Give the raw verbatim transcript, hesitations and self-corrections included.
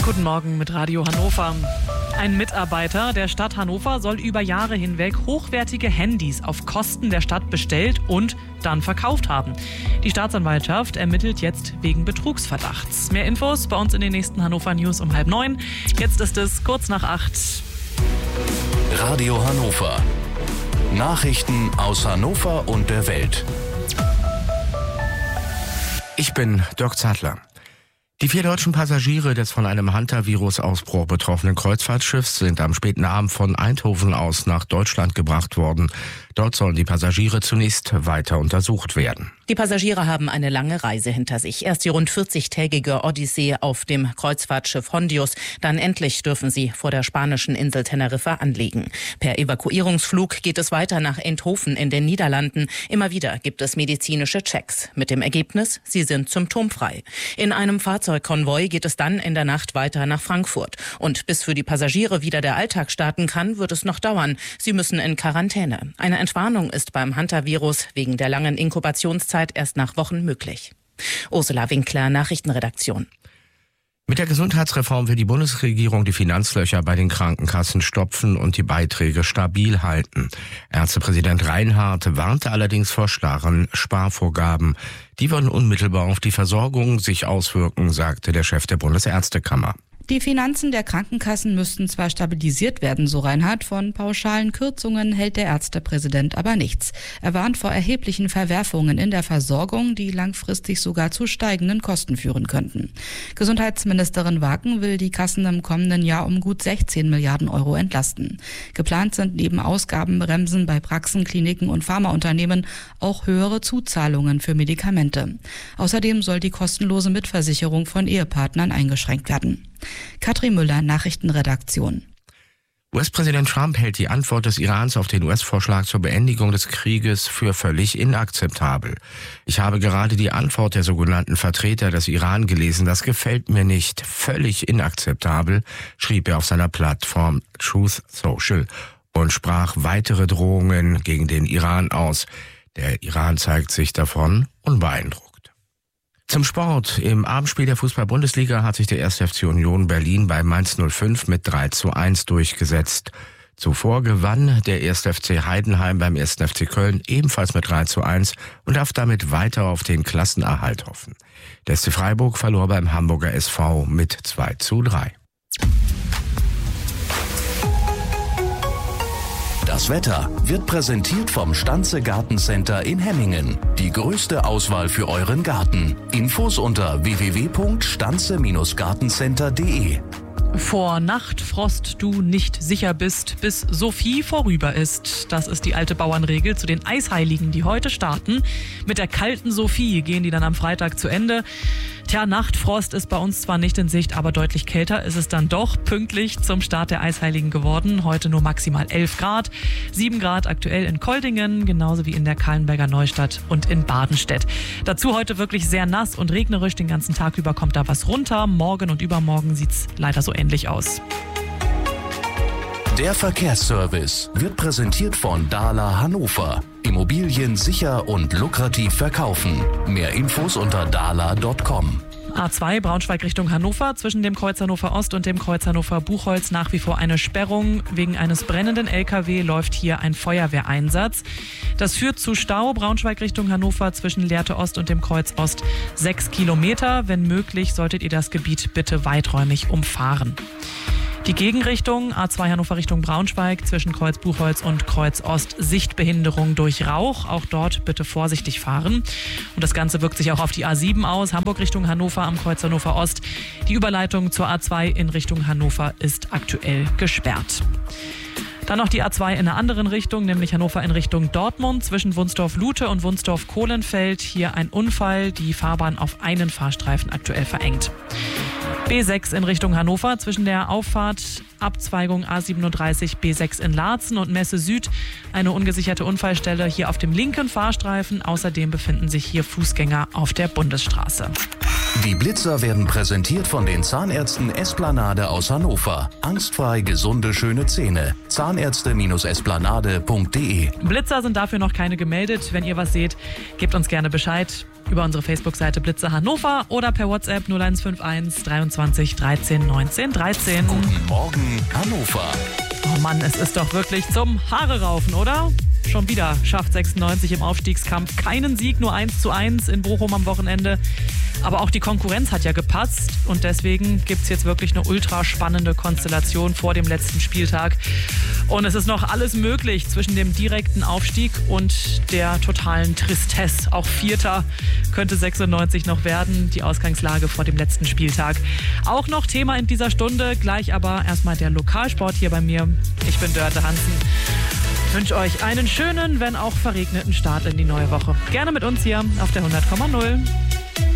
Guten Morgen mit Radio Hannover. Ein Mitarbeiter der Stadt Hannover soll über Jahre hinweg hochwertige Handys auf Kosten der Stadt bestellt und dann verkauft haben. Die Staatsanwaltschaft ermittelt jetzt wegen Betrugsverdachts. Mehr Infos bei uns in den nächsten Hannover News um halb neun. Jetzt ist es kurz nach acht. Radio Hannover. Nachrichten aus Hannover und der Welt. Ich bin Dirk Zadler. Die vier deutschen Passagiere des von einem Hantavirus-Ausbruch betroffenen Kreuzfahrtschiffs sind am späten Abend von Eindhoven aus nach Deutschland gebracht worden. Dort sollen die Passagiere zunächst weiter untersucht werden. Die Passagiere haben eine lange Reise hinter sich. Erst die rund vierzigtägige Odyssee auf dem Kreuzfahrtschiff Hondius. Dann endlich dürfen sie vor der spanischen Insel Teneriffa anlegen. Per Evakuierungsflug geht es weiter nach Eindhoven in den Niederlanden. Immer wieder gibt es medizinische Checks. Mit dem Ergebnis, sie sind symptomfrei. In einem Fahrzeugkonvoi geht es dann in der Nacht weiter nach Frankfurt. Und bis für die Passagiere wieder der Alltag starten kann, wird es noch dauern. Sie müssen in Quarantäne. Eine Entwarnung ist beim Hantavirus wegen der langen Inkubationszeit erst nach Wochen möglich. Ursula Winkler, Nachrichtenredaktion. Mit der Gesundheitsreform will die Bundesregierung die Finanzlöcher bei den Krankenkassen stopfen und die Beiträge stabil halten. Ärztepräsident Reinhardt warnte allerdings vor starren Sparvorgaben. Die würden unmittelbar auf die Versorgung sich auswirken, sagte der Chef der Bundesärztekammer. Die Finanzen der Krankenkassen müssten zwar stabilisiert werden, so Reinhardt, von pauschalen Kürzungen hält der Ärztepräsident aber nichts. Er warnt vor erheblichen Verwerfungen in der Versorgung, die langfristig sogar zu steigenden Kosten führen könnten. Gesundheitsministerin Waken will die Kassen im kommenden Jahr um gut sechzehn Milliarden Euro entlasten. Geplant sind neben Ausgabenbremsen bei Praxen, Kliniken und Pharmaunternehmen auch höhere Zuzahlungen für Medikamente. Außerdem soll die kostenlose Mitversicherung von Ehepartnern eingeschränkt werden. Katrin Müller, Nachrichtenredaktion. U S-Präsident Trump hält die Antwort des Irans auf den U S-Vorschlag zur Beendigung des Krieges für völlig inakzeptabel. Ich habe gerade die Antwort der sogenannten Vertreter des Iran gelesen. Das gefällt mir nicht. Völlig inakzeptabel, schrieb er auf seiner Plattform Truth Social und sprach weitere Drohungen gegen den Iran aus. Der Iran zeigt sich davon unbeeindruckt. Zum Sport. Im Abendspiel der Fußball-Bundesliga hat sich der erste F C Union Berlin bei Mainz null fünf mit drei zu eins durchgesetzt. Zuvor gewann der erste F C Heidenheim beim ersten F C Köln ebenfalls mit drei zu eins und darf damit weiter auf den Klassenerhalt hoffen. Der S C Freiburg verlor beim Hamburger S V mit zwei zu drei. Das Wetter wird präsentiert vom Stanze Gartencenter in Hemmingen. Die größte Auswahl für euren Garten. Infos unter w w w punkt stanze gartencenter punkt de. Vor Nachtfrost du nicht sicher bist, bis Sophie vorüber ist. Das ist die alte Bauernregel zu den Eisheiligen, die heute starten. Mit der kalten Sophie gehen die dann am Freitag zu Ende. Tja, Nachtfrost ist bei uns zwar nicht in Sicht, aber deutlich kälter ist es dann doch pünktlich zum Start der Eisheiligen geworden. Heute nur maximal elf Grad, sieben Grad aktuell in Koldingen, genauso wie in der Kahlenberger Neustadt und in Badenstedt. Dazu heute wirklich sehr nass und regnerisch, den ganzen Tag über kommt da was runter. Morgen und übermorgen sieht's leider so ähnlich aus. Der Verkehrsservice wird präsentiert von Dahler Hannover. Immobilien sicher und lukrativ verkaufen. Mehr Infos unter dahler punkt com. A zwei Braunschweig Richtung Hannover, zwischen dem Kreuz Hannover Ost und dem Kreuz Hannover Buchholz nach wie vor eine Sperrung. Wegen eines brennenden L K W läuft hier ein Feuerwehreinsatz. Das führt zu Stau Braunschweig Richtung Hannover zwischen Lehrte Ost und dem Kreuz Ost sechs Kilometer. Wenn möglich, solltet ihr das Gebiet bitte weiträumig umfahren. Die Gegenrichtung, A zwei Hannover Richtung Braunschweig, zwischen Kreuz Buchholz und Kreuz Ost, Sichtbehinderung durch Rauch. Auch dort bitte vorsichtig fahren. Und das Ganze wirkt sich auch auf die A sieben aus, Hamburg Richtung Hannover am Kreuz Hannover Ost. Die Überleitung zur A zwei in Richtung Hannover ist aktuell gesperrt. Dann noch die A zwei in einer anderen Richtung, nämlich Hannover in Richtung Dortmund, zwischen Wunsdorf-Lute und Wunsdorf-Kohlenfeld. Hier ein Unfall, die Fahrbahn auf einen Fahrstreifen aktuell verengt. B sechs in Richtung Hannover, zwischen der Auffahrt Abzweigung A siebenunddreißig B sechs in Laatzen und Messe Süd eine ungesicherte Unfallstelle hier auf dem linken Fahrstreifen. Außerdem befinden sich hier Fußgänger auf der Bundesstraße. Die Blitzer werden präsentiert von den Zahnärzten Esplanade aus Hannover. Angstfrei gesunde, schöne Zähne. Zahnärzte Esplanade punkt de. Blitzer sind dafür noch keine gemeldet. Wenn ihr was seht, gebt uns gerne Bescheid. über unsere Facebook-Seite Blitze Hannover oder per WhatsApp null eins fünf eins dreiundzwanzig dreizehn neunzehn dreizehn. Guten Morgen Hannover. Oh Mann, es ist doch wirklich zum Haare raufen, oder? Schon wieder schafft sechsundneunzig im Aufstiegskampf keinen Sieg, nur eins zu eins in Bochum am Wochenende. Aber auch die Konkurrenz hat ja gepatzt und deswegen gibt es jetzt wirklich eine ultra spannende Konstellation vor dem letzten Spieltag. Und es ist noch alles möglich zwischen dem direkten Aufstieg und der totalen Tristesse. Auch Vierter könnte sechsundneunzig noch werden, die Ausgangslage vor dem letzten Spieltag. Auch noch Thema in dieser Stunde, gleich aber erstmal der Lokalsport hier bei mir. Ich bin Dörte Hansen. Ich wünsche euch einen schönen, wenn auch verregneten Start in die neue Woche. Gerne mit uns hier auf der hundert Komma null.